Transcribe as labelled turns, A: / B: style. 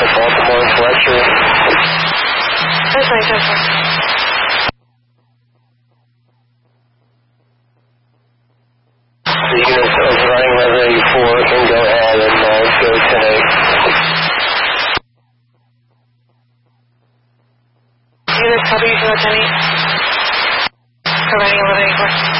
A: Baltimore Fletcher.
B: That's right, that's right.
A: The unit is running 1184 can go ahead and go 10-8.
B: Unit, copy, you can go 10-8. Running 1184.